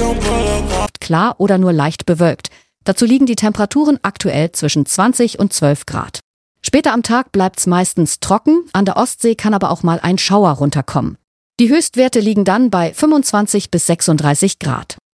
Klar oder nur leicht bewölkt. Dazu liegen die Temperaturen aktuell zwischen 20 und 12 Grad. Später am Tag bleibt's meistens trocken, an der Ostsee kann aber auch mal ein Schauer runterkommen. Die Höchstwerte liegen dann bei 25 bis 36 Grad.